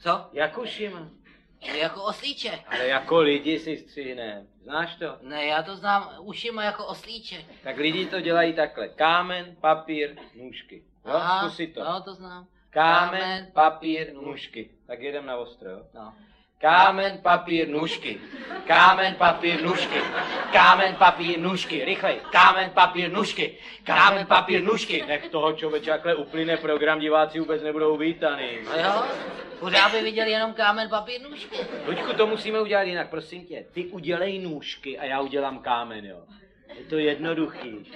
Co? Jak ušima. Jako oslíček. Ale jako lidi si střihne. Znáš to? Ne, já to znám ušima jako oslíček. Tak lidi to dělají takhle. Kámen, papír, nůžky. Jo, zkusi to. No, to znám. Kámen, papír, nůžky. Tak jedem na ostro, jo? No. Kámen, papír, nůžky. Kámen, papír, nůžky. Kámen, papír, nůžky. Rychlej. Kámen, papír, nůžky. Kámen, papír, nůžky. Nech toho člověče, jakhle uplyne program, diváci vůbec nebudou vítaný. No jo, pořád by viděli jenom kámen, papír, nůžky. Luďku, to musíme udělat jinak, prosím tě. Ty udělej nůžky a já udělám kámen, jo. Je to jednoduchý.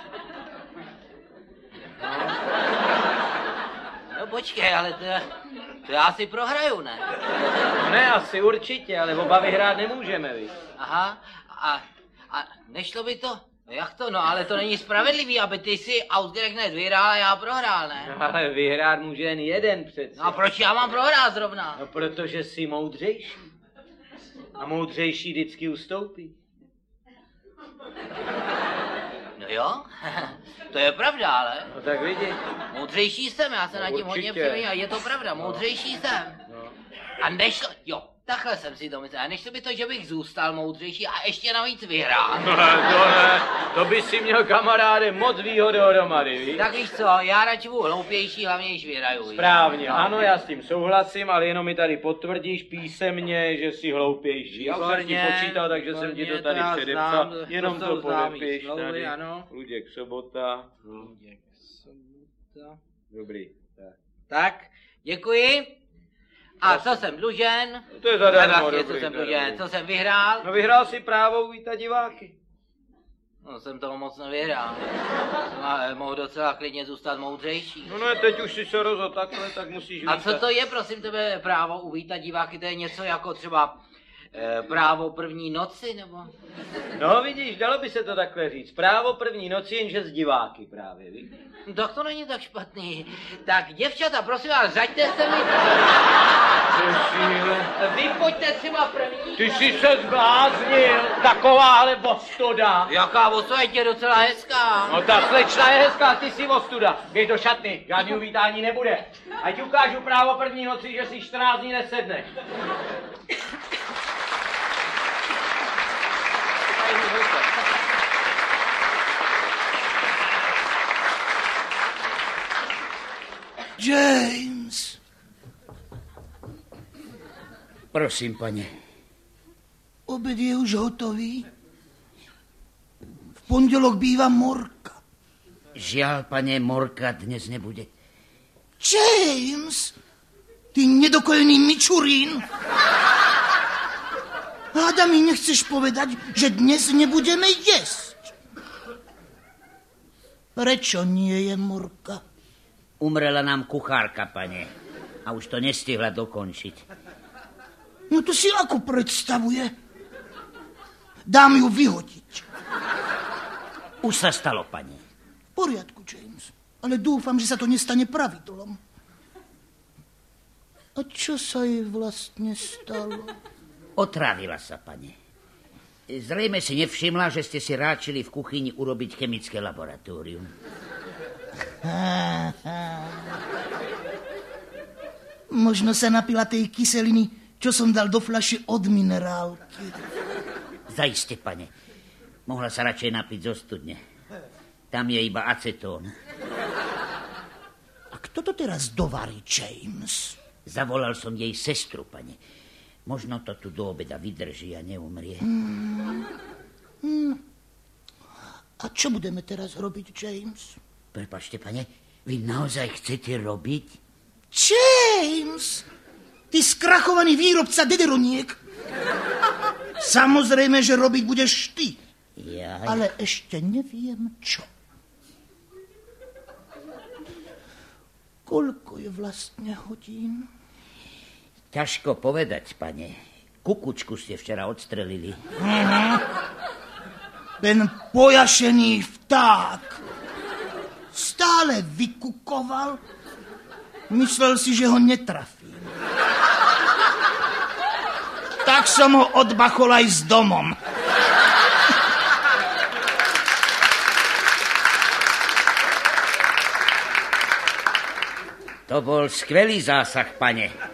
No počkej, ale to já si prohraju, ne? No ne, asi určitě, ale oba vyhrát nemůžeme, víš. Aha, a nešlo by to? No jak to? No ale to není spravedlivý, aby ty si Ausgerechnet vyhrál a já prohrál, ne? No, ale vyhrát může jen jeden přece. No a proč já mám prohrát zrovna? No protože jsi moudřejší. A moudřejší vždycky ustoupí. No jo, to je pravda, ale No tak vidíš. moudřejší jsem, já se No, nad tím hodně určitě. přemýšlím, je to pravda, moudřejší jsem. No. A nešlo, jo, takhle jsem si to myslel, a nešlo by to, že bych zůstal moudřejší a ještě navíc vyhrál. To ne, to by si měl kamaráde moc výhod dohromady, víš? Tak víš co, já radši budu hloupější, hlavně když vyhraju. víš? Správně, No. ano, já s tím souhlasím, ale jenom mi tady potvrdíš písemně, že jsi hloupější. Já už jsem ti počítal, takže jsem ti to tady já předepsal. znám, Jenom to to jsou známý podepiš slovy, tady. ano. Luděk Sobota. Luděk Sobota. Dobrý. Tak. Tak, děkuji. A co jsem dlužen? To je zadarmo, Vlastně, dobrý. co jsem zadarmo. dlužen, co jsem vyhrál? No vyhrál si právo uvítat diváky. No jsem toho moc nevyhrál. No, mohl docela klidně zůstat moudřejší. No ne, teď už si se rozhodl takhle, tak musíš A vítat. co to je, prosím tebe, právo uvítat diváky? To je něco jako třeba právo první noci, nebo? No vidíš, dalo by se to takhle říct. Právo první noci, jenže z diváky právě, víš? No, tak to není tak špatný. Tak děvčata, prosím vás, řaďte se mi. Vy pojďte třeba první. Ty jsi se zbláznil, takováhle ostuda. Jaká osa je docela hezká. No ta slečna je hezká, ty jsi ostuda. Běž do šatny, žádný uvítání nebude. Ať ukážu právo první noci, že si 14 dní nesedneš. James. Prosím, paně. Oběd je už hotový. V pondělok bývá morka. Žiaľ, paně, morka dnes nebude. James, ty nedokojený mičurín. Háda mi nechceš povedať, že dnes nebudeme jesť. Prečo nie je morka? Umrela nám kuchárka, paně. A už to nestihla dokončiť. No to si ako predstavuje? Dám ju vyhodiť. Už sa stalo, paně. V poriadku, James. Ale dúfam, že sa to nestane pravidlom. A čo sa jej vlastne stalo? Otrávila sa, paně. Zrejme si nevšimla, že ste si ráčili v kuchyni urobiť chemické laboratórium. Možno sa napila tej kyseliny, čo som dal do fľaše od minerálky. Zajiste, pane. Mohla sa radšej napiť zo studne. Tam je iba acetón. A kto to teraz dovarí, James? Zavolal som jej sestru, pane. Možno to tu do obeda vydrží a neumrie. A čo budeme teraz robiť, James? Prepačte, pane, vy naozaj chcete robiť? James! Ty skrachovaný výrobca dederoniek. Samozrejme, že robiť budeš ty. Ja. Ale ešte neviem, čo. Koľko je vlastne hodín? Ťažko povedať, pane. Kukučku ste včera odstrelili. Ten pojašený vták stále vykukoval. Myslel si, že ho netrafím. Tak som ho odbachol aj s domom. To bol skvelý zásah, pane.